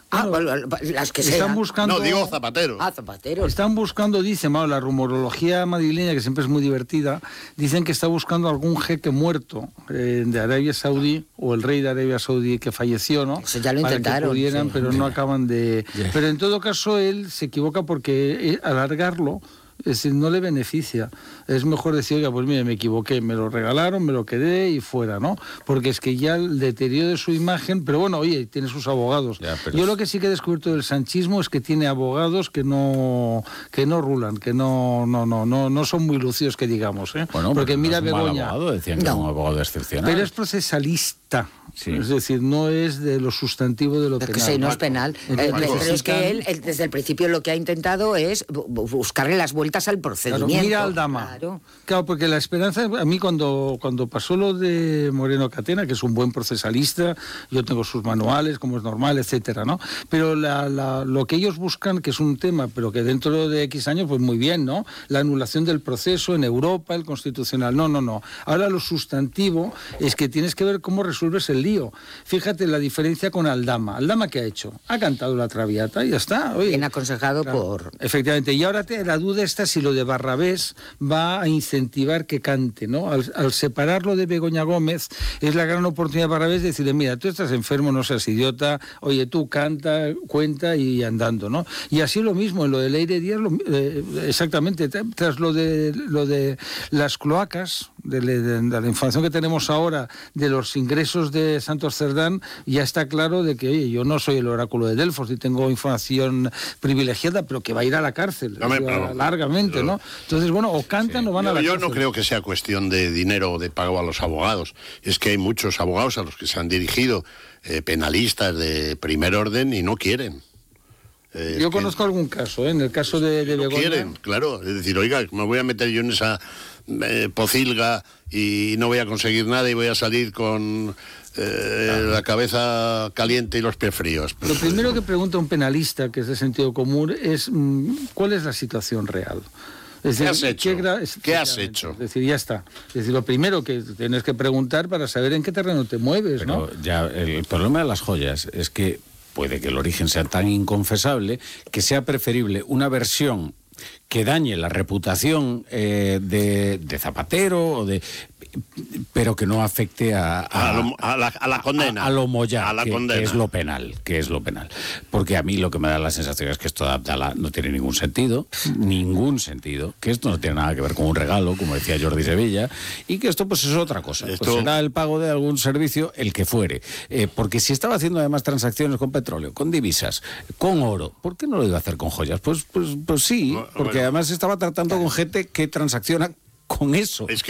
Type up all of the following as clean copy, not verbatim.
Bueno, las que están sean. buscando... No, digo Zapatero. Zapatero. Están buscando, dicen, la rumorología madrileña, que siempre es muy divertida, dicen que está buscando algún jeque muerto de Arabia Saudí, o el rey de Arabia Saudí que falleció, ¿no? Eso ya lo para intentaron. Que pudieran, sí. pero no acaban de... Pero en todo caso él se equivoca porque alargarlo, es decir, no le beneficia. Es mejor decir, oiga, pues mire, me equivoqué, me lo regalaron, me lo quedé y fuera, ¿no? Porque es que ya el deterioro de su imagen, pero bueno, oye, tiene sus abogados. Yo lo que sí que he descubierto del sanchismo es que tiene abogados que no rulan, que no son muy lucidos, que digamos, ¿eh? Bueno, porque mira no es un mal Begoña. abogado, decían que era un abogado excepcional. Pero es procesalista. Sí. Es decir, no es de lo sustantivo de lo penal. Sí, no es penal. Pero es que él, desde el principio, lo que ha intentado es buscarle las vueltas al procedimiento. Claro, mira Aldama. Claro, porque la esperanza, a mí cuando pasó lo de Moreno Catena, que es un buen procesalista, yo tengo sus manuales, como es normal, etcétera, ¿no? Pero lo que ellos buscan, que es un tema, pero que dentro de X años, pues muy bien, ¿no? La anulación del proceso en Europa, el constitucional. No. Ahora lo sustantivo es que tienes que ver cómo resuelves el lío. Fíjate la diferencia con Aldama. ¿Aldama qué ha hecho? Ha cantado la Traviata y ya está. Oye, bien aconsejado por... Efectivamente. Y ahora la duda está si lo de Barrabés va a incentivar que cante, ¿no? Al separarlo de Begoña Gómez, es la gran oportunidad de Barrabés de decirle, mira, tú estás enfermo, no seas idiota, oye, tú canta, cuenta y andando, ¿no? Y así lo mismo, en lo de Leire Díaz, exactamente, tras lo de las cloacas, de la información que tenemos ahora de los ingresos de Santos Cerdán, ya está claro de que, oye, yo no soy el oráculo de Delfos y tengo información privilegiada, pero que va a ir a la cárcel, largamente, ¿no? Entonces, bueno, o cantan o van a la cárcel. Yo no creo que sea cuestión de dinero o de pago a los abogados. Es que hay muchos abogados a los que se han dirigido penalistas de primer orden y no quieren. Yo conozco algún caso, en el caso de Begoña. No quieren, claro. Es decir, oiga, me voy a meter yo en esa pocilga y no voy a conseguir nada y voy a salir con la cabeza caliente y los pies fríos. Lo primero que pregunta un penalista, que es de sentido común, es ¿cuál es la situación real? Es decir, ¿Qué has hecho? Es decir, ya está. Es decir, lo primero que tienes que preguntar para saber en qué terreno te mueves, pero ¿no? Ya, el problema de las joyas es que puede que el origen sea tan inconfesable que sea preferible una versión que dañe la reputación de Zapatero, pero que no afecte a la condena. A lo moya, condena. Que es lo penal. Porque a mí lo que me da la sensación es que esto de Abdala no tiene ningún sentido, que esto no tiene nada que ver con un regalo, como decía Jordi Sevilla, y que esto pues es otra cosa. Pues será el pago de algún servicio, el que fuere. Porque si estaba haciendo además transacciones con petróleo, con divisas, con oro, ¿por qué no lo iba a hacer con joyas? Pues sí, porque además estaba tratando con gente que transacciona con eso. Es que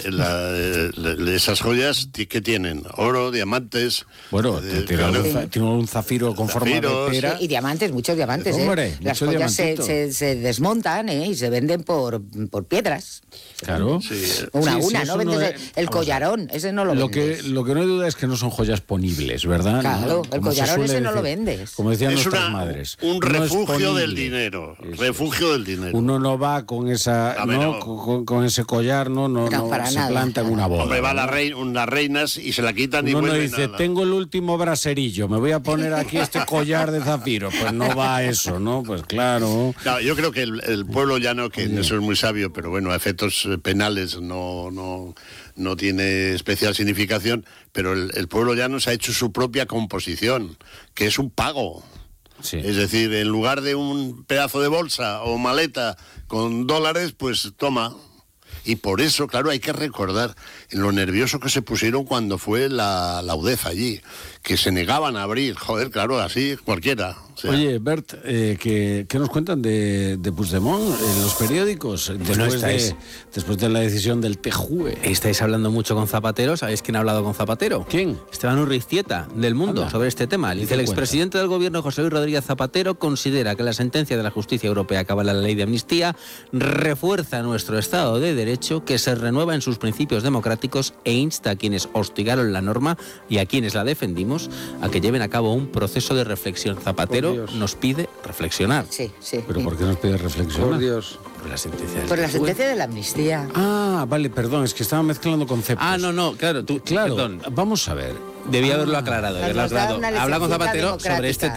esas joyas que tienen oro, diamantes. Bueno, tiene un zafiro con forma de pera. Y diamantes, muchos diamantes. Hombre, las joyas se desmontan y se venden por piedras. Claro. Sí. ¿No? Vendes el collarón, ese no lo vendes. Lo que no hay duda es que no son joyas ponibles, ¿verdad? Claro, el collarón ese no lo vendes. Como decían nuestras madres. Un refugio del dinero. Refugio del dinero. Uno no va con esa, con ese collar, no se nada, planta en una boda. Hombre, va unas reinas y se la quitan y uno vuelven. No dice, tengo el último braserillo, me voy a poner aquí este collar de zafiro. Pues no va a eso, ¿no? Pues claro. No, yo creo que el pueblo llano, que eso es muy sabio, pero bueno, a efectos penales no tiene especial significación, pero el pueblo llano se ha hecho su propia composición, que es un pago. Sí. Es decir, en lugar de un pedazo de bolsa o maleta con dólares, pues toma. Y por eso, claro, hay que recordar lo nervioso que se pusieron cuando fue la UDEF allí, que se negaban a abrir. Joder, claro, así cualquiera. O sea. Oye, Bert, ¿qué nos cuentan de Puigdemont en los periódicos después de la decisión del TJUE? Estáis hablando mucho con Zapatero. ¿Sabéis quién ha hablado con Zapatero? ¿Quién? Esteban Urriztieta, del Mundo, sobre este tema. Dice, el expresidente del gobierno, José Luis Rodríguez Zapatero, considera que la sentencia de la justicia europea que avala la ley de amnistía refuerza nuestro Estado de Derecho, que se renueva en sus principios democráticos e insta a quienes hostigaron la norma y a quienes la defendimos a que lleven a cabo un proceso de reflexión. Zapatero nos pide reflexionar. Sí. ¿Pero por qué nos pide reflexionar? Por Dios. Por la sentencia. Por la sentencia de la amnistía. Ah, vale, perdón, es que estaba mezclando conceptos. Claro, Vamos a ver. Debía haberlo aclarado. Habla con Zapatero sobre este tema.